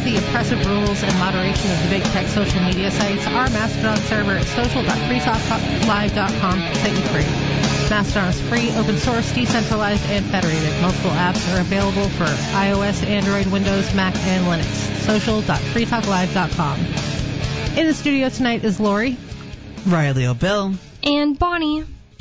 the oppressive rules and moderation of the big tech social media sites, our Mastodon server at social.freetalklive.com can set you free. Mastodon is free, open source, decentralized, and federated. Multiple apps are available for iOS, Android, Windows, Mac, and Linux. Social.freetalklive.com. In the studio tonight is Lori, Riley O'Bill, and Bonnie.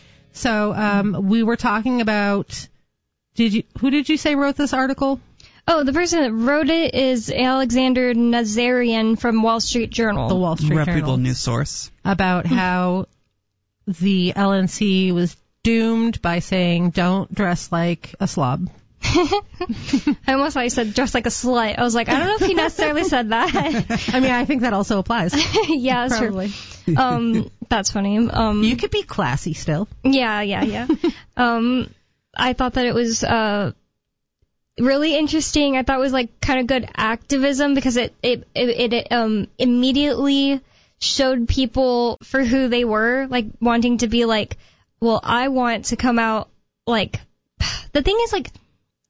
So we were talking about, who did you say wrote this article? Oh, the person that wrote it is Alexander Nazarian from Wall Street Journal. The Wall Street Journal. Reputable news source. About how the LNC was doomed by saying, don't dress like a slob. I almost thought he said dress like a slut. I was like, I don't know if he necessarily said that. I mean, I think that also applies. Yeah, that's probably true. That's funny. You could be classy still. Yeah. I thought that it was really interesting. I thought it was like kind of good activism because it immediately showed people for who they were, like wanting to be like, well, I want to come out like. The thing is, like,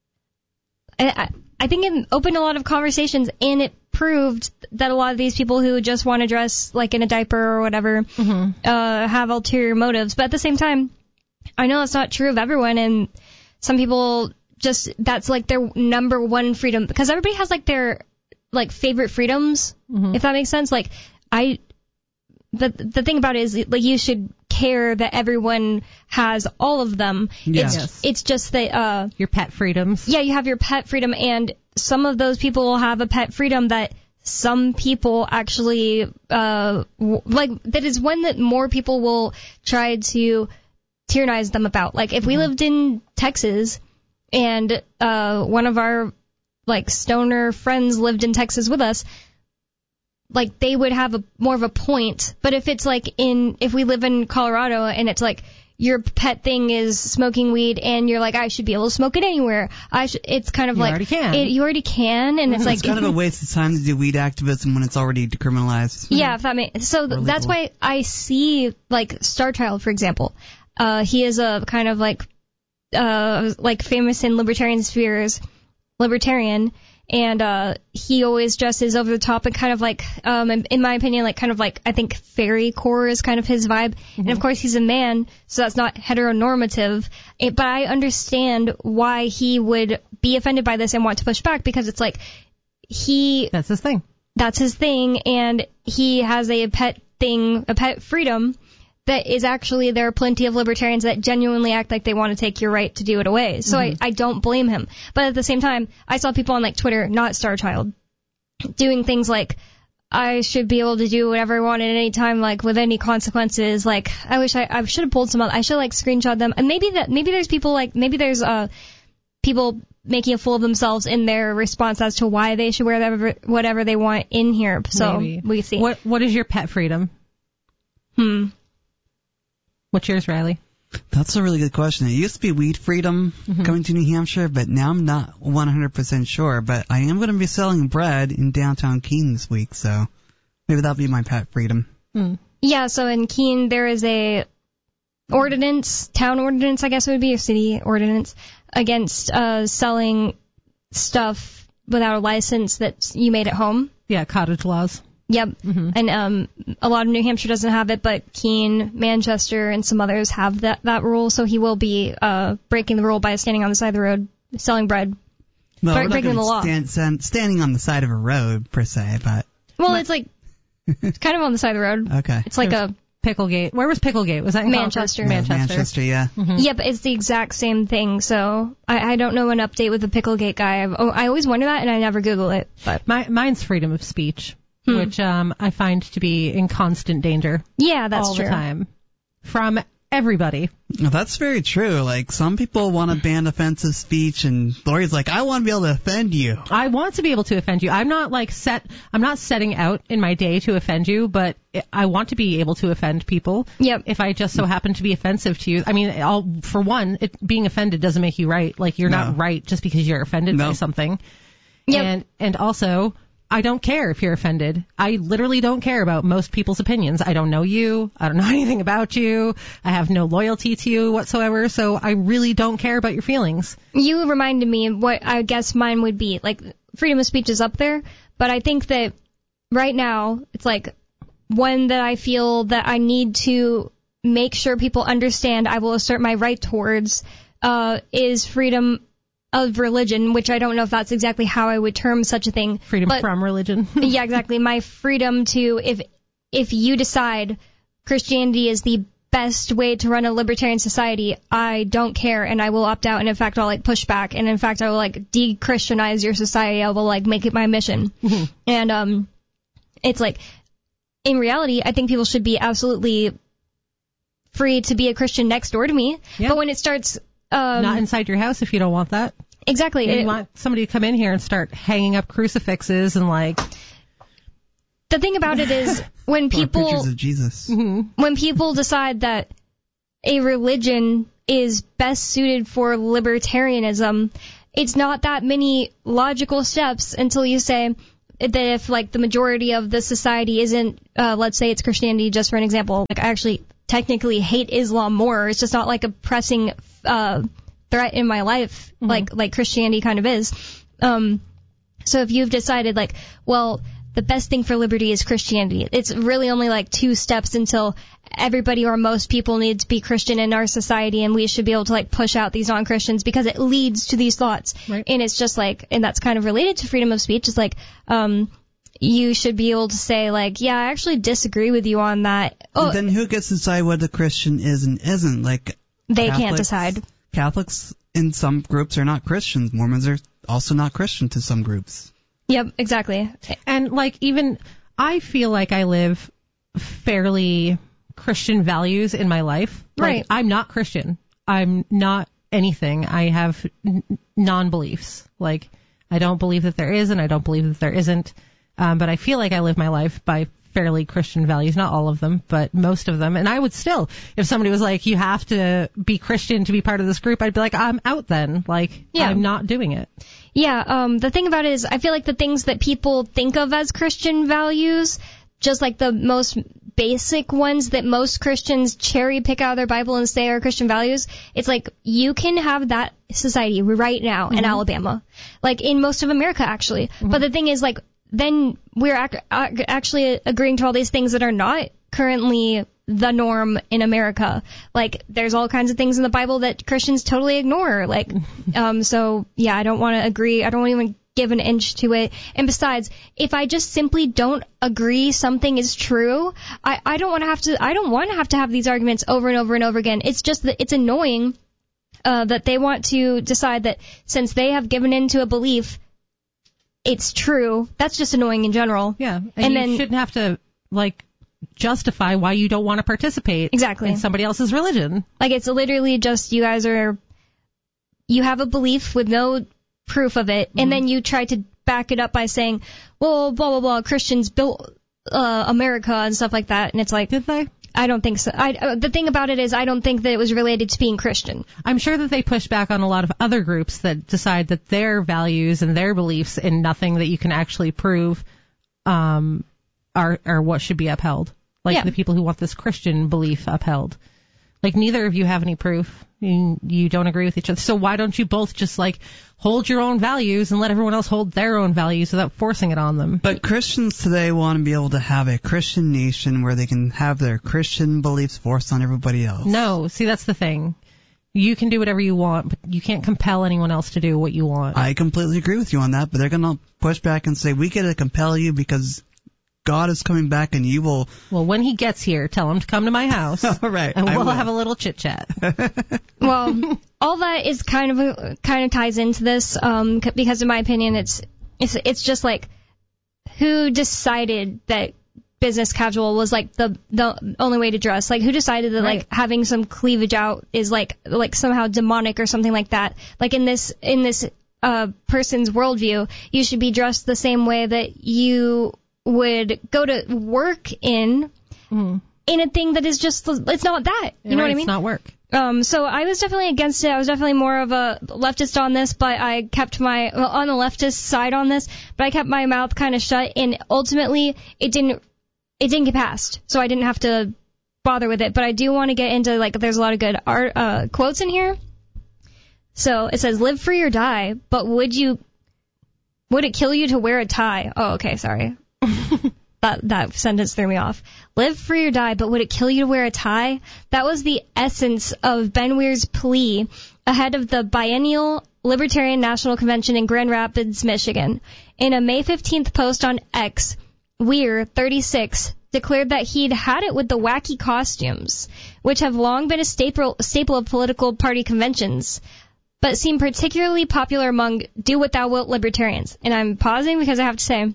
I think it opened a lot of conversations, and it proved that a lot of these people who just want to dress like in a diaper or whatever have ulterior motives. But at the same time, I know it's not true of everyone, and some people just, that's like their number one freedom, because everybody has like their like favorite freedoms, if that makes sense. Like, the thing about it is, like, you should care that everyone has all of them. Yes. It's just that your pet freedoms. Yeah, you have your pet freedom, and some of those people will have a pet freedom that some people actually like, that is one that more people will try to tyrannize them about. Like, if we lived in Texas and one of our like stoner friends lived in Texas with us, like, they would have more of a point. But if it's like if we live in Colorado and it's like your pet thing is smoking weed and you're like, I should be able to smoke it anywhere. It's kind of you like you already can, and it's like it's kind of a waste of time to do weed activism when it's already decriminalized. Yeah, if that makes so. That's why I see like Starchild, for example. He is a kind of like famous in libertarian spheres, libertarian. And he always dresses over the top and kind of like, in my opinion, like kind of like, I think fairy core is kind of his vibe. And of course he's a man, so that's not heteronormative. But I understand why he would be offended by this and want to push back, because it's like that's his thing. That's his thing, and he has a pet freedom. That is actually, there are plenty of libertarians that genuinely act like they want to take your right to do it away. So I don't blame him. But at the same time, I saw people on like Twitter, not Starchild, doing things like, I should be able to do whatever I want at any time, like with any consequences. Like, I wish I should have pulled some out. I should like screenshot them. And maybe there's people like, maybe there's people making a fool of themselves in their response as to why they should wear whatever they want in here. So we see. What is your pet freedom? What's yours, Riley? That's a really good question. It used to be weed freedom coming to New Hampshire, but now I'm not 100% sure. But I am going to be selling bread in downtown Keene this week, so maybe that'll be my pet freedom. Yeah, so in Keene there is a town ordinance, I guess it would be, a city ordinance, against selling stuff without a license that you made at home. Yeah, cottage laws. Yep. And a lot of New Hampshire doesn't have it, but Keene, Manchester, and some others have that rule. So he will be breaking the rule by standing on the side of the road selling bread. Well, breaking the law. Standing on the side of a road, per se, but... Well, it's like... It's kind of on the side of the road. Okay. It's like a... Picklegate. Where was Picklegate? Was that in Manchester? Manchester, yeah. Yeah, but it's the exact same thing. So I don't know an update with the Picklegate guy. I always wonder that, and I never Google it. But mine's freedom of speech. Which I find to be in constant danger. Yeah, that's all true. The time. From everybody. Well, that's very true. Like, some people want to ban offensive speech, and Lori's like, I want to be able to offend you. I want to be able to offend you. I'm not setting out in my day to offend you, but I want to be able to offend people. Yep. If I just so happen to be offensive to you. I mean, for one, being offended doesn't make you right. Like, you're not right just because you're offended by something. Yep. And also, I don't care if you're offended. I literally don't care about most people's opinions. I don't know you. I don't know anything about you. I have no loyalty to you whatsoever, so I really don't care about your feelings. You reminded me of what I guess mine would be. Like, freedom of speech is up there, But I think that right now, it's like one that I feel that I need to make sure people understand I will assert my right towards is freedom of religion, which I don't know if that's exactly how I would term such a thing. Freedom from religion. Yeah, exactly. My freedom to, if you decide Christianity is the best way to run a libertarian society, I don't care, and I will opt out, and in fact I'll like push back, and in fact I will like de-Christianize your society. I will like make it my mission. And it's like, in reality, I think people should be absolutely free to be a Christian next door to me. Yeah. But when it starts not inside your house if you don't want that. Exactly. You want somebody to come in here and start hanging up crucifixes and like. The thing about it is when people pictures of Jesus. When people decide that a religion is best suited for libertarianism, it's not that many logical steps until you say that if like the majority of the society isn't, let's say it's Christianity, just for an example. Like I actually technically hate Islam more. It's just not like a pressing threat in my life like Christianity kind of is. So if you've decided like, well, the best thing for liberty is Christianity, it's really only like 2 steps until everybody or most people need to be Christian in our society, and we should be able to like push out these non-Christians because it leads to these thoughts. Right. And it's just like, and that's kind of related to freedom of speech. It's like, you should be able to say like, yeah, I actually disagree with you on that. Oh, then who gets to decide what a Christian is and isn't? Like they can't decide. Catholics in some groups are not Christians. Mormons are also not Christian to some groups. Yep, exactly. And like even I feel like I live fairly Christian values in my life. Right. Like, I'm not Christian. I'm not anything. I have non-beliefs. Like I don't believe that there is and I don't believe that there isn't. But I feel like I live my life by fairly Christian values. Not all of them, but most of them. And I would still, if somebody was like, you have to be Christian to be part of this group, I'd be like, I'm out then. Like, yeah. I'm not doing it. Yeah, the thing about it is I feel like the things that people think of as Christian values, just like the most basic ones that most Christians cherry pick out of their Bible and say are Christian values, it's like you can have that society right now in Alabama, like in most of America actually. But the thing is like, then we're actually agreeing to all these things that are not currently the norm in America. Like, there's all kinds of things in the Bible that Christians totally ignore. Like, so yeah, I don't want to agree. I don't even give an inch to it. And besides, if I just simply don't agree something is true, I don't want to have to have these arguments over and over and over again. It's just that it's annoying, that they want to decide that since they have given into a belief, it's true. That's just annoying in general. Yeah. And then you shouldn't have to, like, justify why you don't want to participate in somebody else's religion. Like, it's literally just you have a belief with no proof of it, and then you try to back it up by saying, well, blah, blah, blah, Christians built America and stuff like that. And it's like, did they? I don't think so. The thing about it is I don't think that it was related to being Christian. I'm sure that they push back on a lot of other groups that decide that their values and their beliefs in nothing that you can actually prove are what should be upheld. Like the people who want this Christian belief upheld. Like, neither of you have any proof. You don't agree with each other. So why don't you both just, like, hold your own values and let everyone else hold their own values without forcing it on them? But Christians today want to be able to have a Christian nation where they can have their Christian beliefs forced on everybody else. No. See, that's the thing. You can do whatever you want, but you can't compel anyone else to do what you want. I completely agree with you on that, but they're going to push back and say, we get to compel you because God is coming back and you will... Well, when he gets here, tell him to come to my house. All right. And we'll have a little chit-chat. Well, all that is kind of ties into this, because in my opinion, it's just like, who decided that business casual was like the only way to dress? Like, who decided that like having some cleavage out is like somehow demonic or something like that? Like, in this person's worldview, you should be dressed the same way that you would go to work in a thing that is just, it's not that. You know what I mean? It's not work. So I was definitely against it. I was definitely more of a leftist on this, but I kept on the leftist side on this, but I kept my mouth kind of shut, and ultimately it didn't get passed. So I didn't have to bother with it, but I do want to get into, like, there's a lot of good art, quotes in here. So it says, live free or die, but would you Would it kill you to wear a tie? Oh, okay, sorry. That sentence threw me off. Live free or die, but would it kill you to wear a tie? That was the essence of Ben Weir's plea ahead of the biennial Libertarian National Convention in Grand Rapids, Michigan. In a May 15th post on X, Weir, 36, declared that he'd had it with the wacky costumes, which have long been a staple of political party conventions, but seem particularly popular among do-what-thou-wilt libertarians. And I'm pausing because I have to say,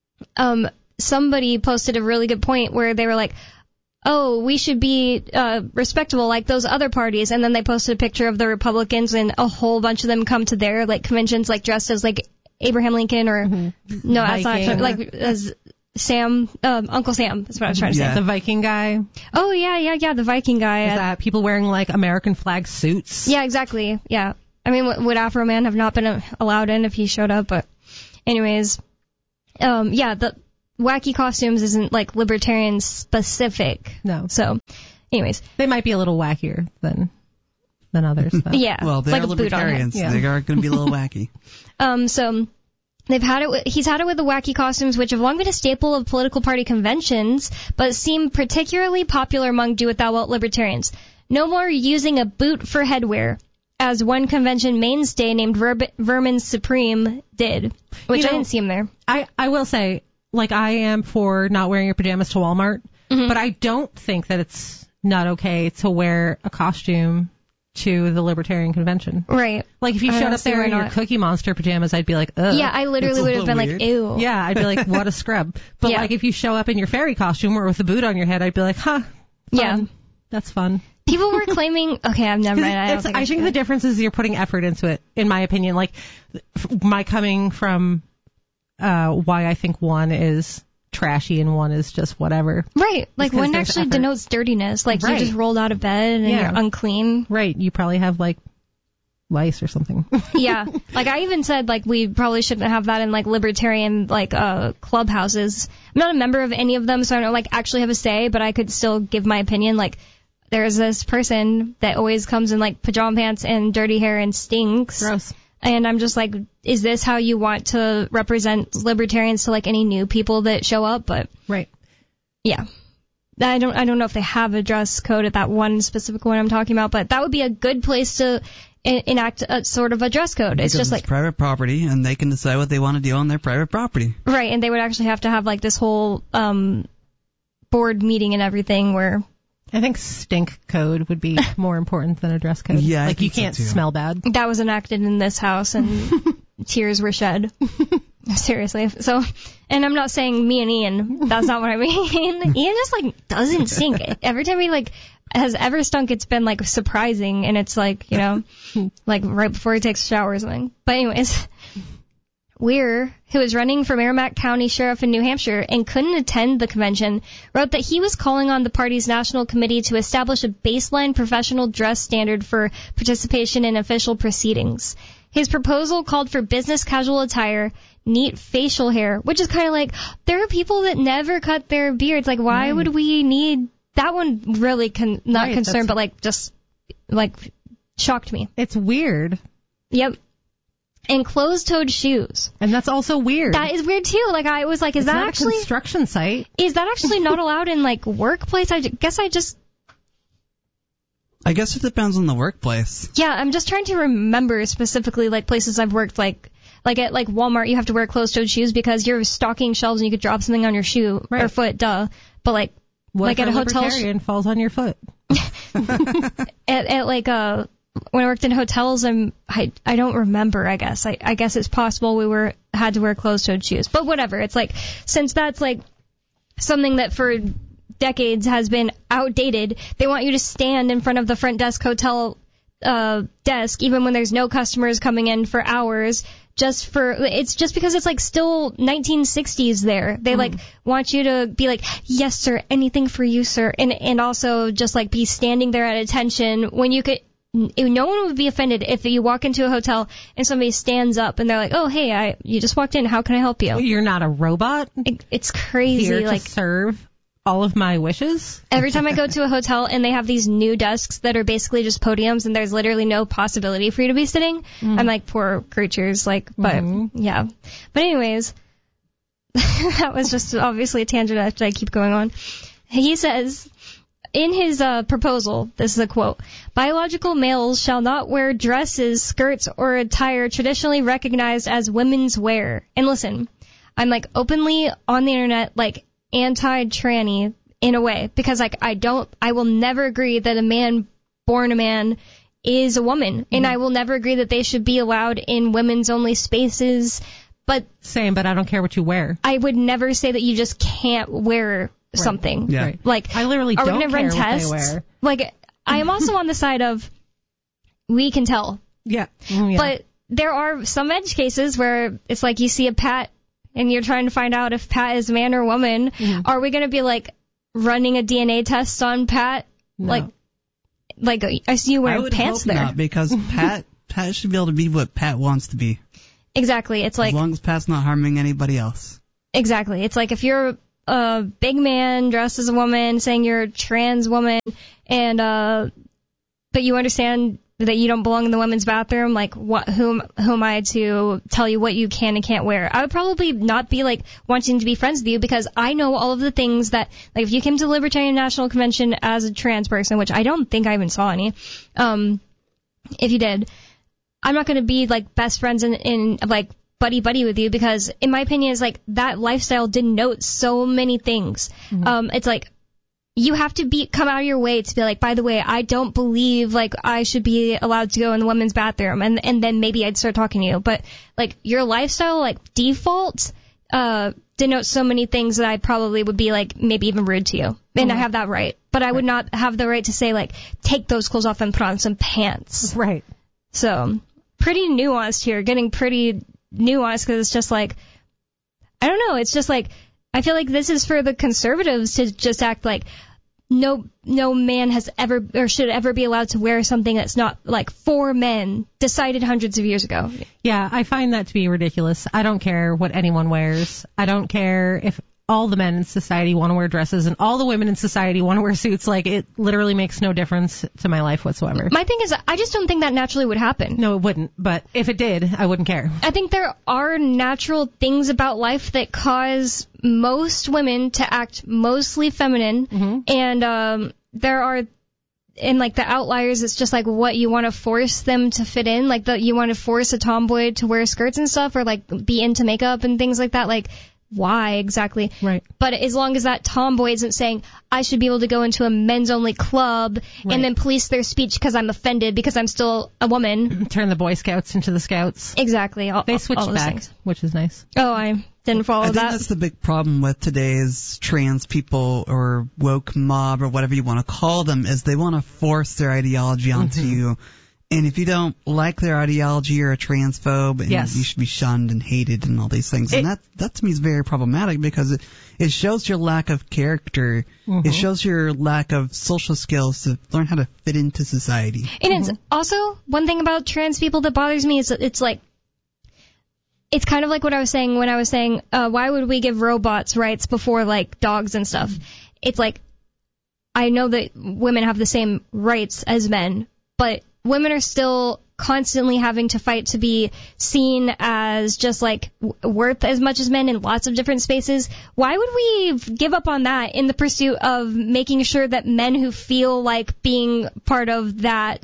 somebody posted a really good point where they were like, oh, we should be respectable like those other parties, and then they posted a picture of the Republicans, and a whole bunch of them come to their like conventions like dressed as like Abraham Lincoln or no, that's not actually, like as Sam, Uncle Sam. That's what I was trying to say. The Viking guy. Oh yeah, the Viking guy. Is that people wearing like American flag suits? Yeah, exactly. Yeah, I mean, would Afro Man have not been allowed in if he showed up? But anyways, yeah, the wacky costumes isn't like libertarian specific. No. So, anyways, they might be a little wackier than others. Though. Yeah. Well, they're like libertarians. Yeah. They are going to be a little wacky. So he's had it with the wacky costumes, which have long been a staple of political party conventions, but seem particularly popular among do-it-thou-wilt libertarians. No more using a boot for headwear, as one convention mainstay named Vermin Supreme did, which I didn't see him there. I will say, like, I am for not wearing your pajamas to Walmart, but I don't think that it's not okay to wear a costume to the Libertarian Convention. Right. Like, if you showed up there in your Cookie Monster pajamas, I'd be like, ugh. Yeah, I literally would have been weird. like, ew. Yeah, I'd be like, what a scrub. But, like, if you show up in your fairy costume or with a boot on your head, I'd be like, huh, fun. Yeah. That's fun. People were claiming, okay, I've never mind. I think the difference is you're putting effort into it, in my opinion. Like, my coming from why I think one is trashy and one is just whatever. Right. Like, one actually denotes dirtiness. Like, you just rolled out of bed and you're unclean. Right. You probably have, like, lice or something. Yeah. Like, I even said, like, we probably shouldn't have that in, like, libertarian, like, clubhouses. I'm not a member of any of them, so I don't, like, actually have a say, but I could still give my opinion. Like, there's this person that always comes in, like, pajama pants and dirty hair and stinks. Gross. And I'm just like, is this how you want to represent libertarians to, like, any new people that show up? But right. Yeah. I don't know if they have a dress code at that one specific one I'm talking about, but that would be a good place to enact a sort of a dress code. Because it's just it's like private property, and they can decide what they want to do on their private property. Right, and they would actually have to have, like, this whole board meeting and everything where I think stink code would be more important than a dress code. Yeah, like, you can't smell bad. That was enacted in this house, and tears were shed. Seriously. So, and I'm not saying me and Ian. That's not what I mean. Ian just, like, doesn't stink. Every time he, like, has ever stunk, it's been, like, surprising, and it's, like, you know, like, right before he takes a shower or something. But anyways, Weir, who is running for Merrimack County Sheriff in New Hampshire and couldn't attend the convention, wrote that he was calling on the party's national committee to establish a baseline professional dress standard for participation in official proceedings. His proposal called for business casual attire, neat facial hair, which is kind of like, there are people that never cut their beards. Like, why would we need that one? Really not concerned, but, like, just, like, shocked me. It's weird. Yep. And closed-toed shoes. And that's also weird. That is weird, too. Like, I was like, is that actually... a construction site. Is that actually not allowed in, like, workplace? I guess it depends on the workplace. Yeah, I'm just trying to remember specifically, like, places I've worked, like at, like, Walmart, you have to wear closed-toed shoes because you're stocking shelves and you could drop something on your shoe or foot, duh. But, like, what at a hotel... libertarian falls on your foot? at like, when I worked in hotels, I don't remember, I guess. I guess it's possible we had to wear closed-toed shoes. But whatever. It's like, since that's, like, something that for decades has been outdated, they want you to stand in front of the front desk hotel desk, even when there's no customers coming in for hours, it's just because it's, like, still 1960s there. They, like, want you to be like, yes, sir, anything for you, sir. And also just, like, be standing there at attention when you could... No one would be offended if you walk into a hotel and somebody stands up and they're like, oh, hey, you just walked in. How can I help you? You're not a robot. It's crazy. Here like to serve all of my wishes. Every time I go to a hotel and they have these new desks that are basically just podiums and there's literally no possibility for you to be sitting, I'm like, poor creatures, like, but, yeah. But anyways, that was just obviously a tangent after I keep going on. He says, in his proposal, this is a quote, biological males shall not wear dresses, skirts, or attire traditionally recognized as women's wear. And listen, I'm like openly on the internet, like, anti-tranny in a way, because like I will never agree that a man born a man is a woman, and I will never agree that they should be allowed in women's only spaces. But same, but I don't care what you wear. I would never say that you just can't wear something. Yeah. Right. Like, I literally are we don't gonna care run what tests? they wear. Like, I am also on the side of we can tell. Yeah. But there are some edge cases where it's like you see a Pat and you're trying to find out if Pat is man or woman. Are we going to be like running a DNA test on Pat? No. Like I see you wearing pants hope there. Not, because Pat should be able to be what Pat wants to be. Exactly. It's like, as long as Pat's not harming anybody else. Exactly. It's like if you're a big man dressed as a woman saying you're a trans woman and but you understand that you don't belong in the women's bathroom, like who am I to tell you what you can and can't wear? I would probably not be like wanting to be friends with you because I know all of the things that, like, if you came to the Libertarian National Convention as a trans person, which I don't think I even saw any, if you did, I'm not going to be like best friends in like buddy with you because in my opinion is like that lifestyle denotes so many things. It's like, you have to come out of your way to be like, by the way, I don't believe like I should be allowed to go in the women's bathroom, and then maybe I'd start talking to you. But like your lifestyle, like default, denotes so many things that I probably would be like maybe even rude to you, and I have that right. But I would not have the right to say like take those clothes off and put on some pants. Right. So pretty nuanced here, getting pretty nuanced because it's just like I don't know. It's just like I feel like this is for the conservatives to just act like no man has ever or should ever be allowed to wear something that's not like for men, decided hundreds of years ago. Yeah, I find that to be ridiculous. I don't care what anyone wears. I don't care if all the men in society want to wear dresses and all the women in society want to wear suits. Like, it literally makes no difference to my life whatsoever. My thing is, I just don't think that naturally would happen. No, it wouldn't. But if it did, I wouldn't care. I think there are natural things about life that cause most women to act mostly feminine. And there are, in like the outliers, it's just like what you want to force them to fit in. Like you want to force a tomboy to wear skirts and stuff or like be into makeup and things like that. Like, why exactly? Right. But as long as that tomboy isn't saying, I should be able to go into a men's only club and then police their speech because I'm offended because I'm still a woman. Turn the Boy Scouts into the Scouts. Exactly. They switched back, things. Which is nice. Oh, I didn't follow that. I think that's the big problem with today's trans people or woke mob or whatever you want to call them is they want to force their ideology onto you. And if you don't like their ideology, you're a transphobe, and you should be shunned and hated and all these things. And that to me is very problematic because it shows your lack of character. It shows your lack of social skills to learn how to fit into society. And it's also one thing about trans people that bothers me is that it's like, it's kind of like what I was saying when I was saying, why would we give robots rights before like dogs and stuff? It's like, I know that women have the same rights as men, but women are still constantly having to fight to be seen as just like worth as much as men in lots of different spaces. Why would we give up on that in the pursuit of making sure that men who feel like being part of that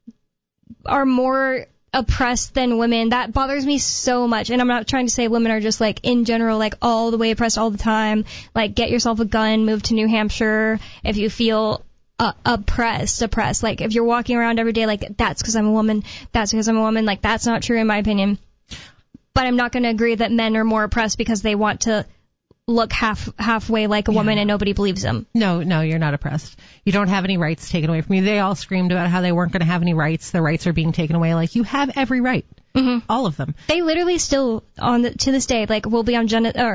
are more oppressed than women? That bothers me so much. And I'm not trying to say women are just like in general like all the way oppressed all the time. Like get yourself a gun, move to New Hampshire if you feel oppressed. Like if you're walking around every day like that's because I'm a woman, like that's not true in my opinion. But I'm not going to agree that men are more oppressed because they want to look halfway like a woman and nobody believes them. No, you're not oppressed. You don't have any rights taken away from you. They all screamed about how they weren't going to have any rights. Their rights are being taken away. Like, you have every right. All of them. They literally still, to this day, like, will be on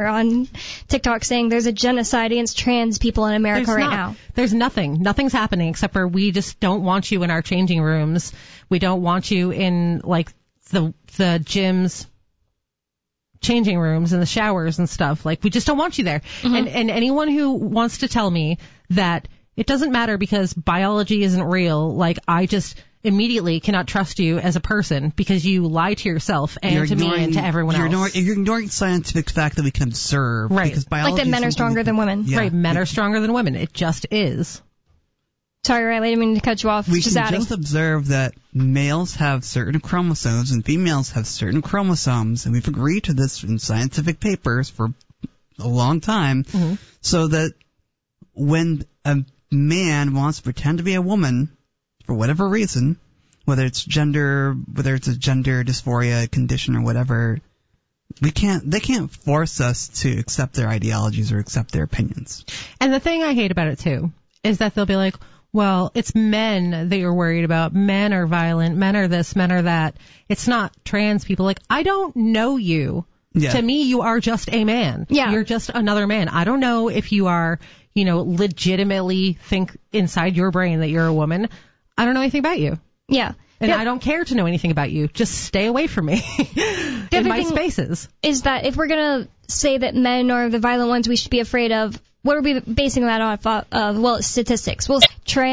TikTok saying there's a genocide against trans people in America now. There's nothing. Nothing's happening except for we just don't want you in our changing rooms. We don't want you in, like, the gyms. changing rooms and the showers and stuff. Like, we just don't want you there. And anyone who wants to tell me that it doesn't matter because biology isn't real, like, I just immediately cannot trust you as a person because you lie to yourself and to me and to everyone else. You're ignoring scientific fact that we can observe. Right. Because biology like that men are stronger than women. Yeah. Right, men are stronger than women. It just is. Sorry, Riley, I didn't mean to cut you off. We can just observe that males have certain chromosomes and females have certain chromosomes, and we've agreed to this in scientific papers for a long time, so that when a man wants to pretend to be a woman, for whatever reason, whether it's a gender dysphoria condition or whatever, they can't force us to accept their ideologies or accept their opinions. And the thing I hate about it too is that they'll be like, well, it's men that you're worried about. Men are violent. Men are this, men are that. It's not trans people. Like, I don't know you. Yeah. To me, you are just a man. Yeah. You're just another man. I don't know if you are, legitimately think inside your brain that you're a woman. I don't know anything about you. Yeah. And I don't care to know anything about you. Just stay away from me in my spaces. Is that if we're going to say that men are the violent ones we should be afraid of, what are we basing that off of? Well, it's statistics. Well, trans